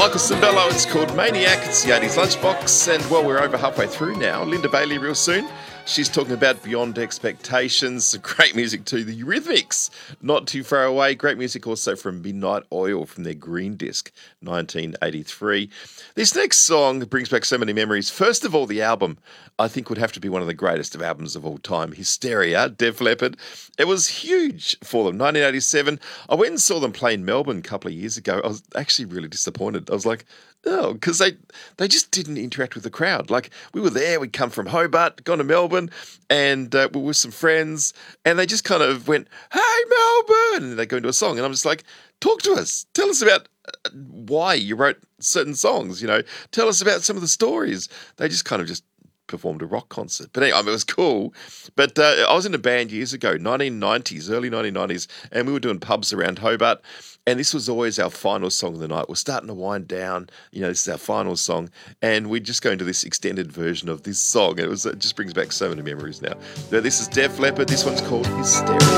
Michael Cimbello. It's called Maniac. It's the 80s Lunchbox. And, well, we're over halfway through now. Linda Bailey real soon. She's talking about Beyond Expectations. Some great music too. The Eurythmics, Not Too Far Away. Great music also from Midnight Oil from their Green Disc, 1983. This next song brings back so many memories. First of all, the album, I think, would have to be one of the greatest of albums of all time. Hysteria, Def Leppard. It was huge for them. 1987. I went and saw them play in Melbourne a couple of years ago. I was actually really disappointed. I was like, oh, because they just didn't interact with the crowd. Like, we were there, we'd come from Hobart, gone to Melbourne, and we were with some friends, and they just kind of went, hey, Melbourne, and they go into a song, and I'm just like, talk to us. Tell us about why you wrote certain songs, Tell us about some of the stories. They just kind of just performed a rock concert. But anyway, it was cool. But I was in a band years ago, 1990s, early 1990s, and we were doing pubs around Hobart, and this was always our final song of the night. We're starting to wind down. This is our final song, and we'd just go into this extended version of this song. It just brings back so many memories now. Now, this is Def Leppard. This one's called Hysteria.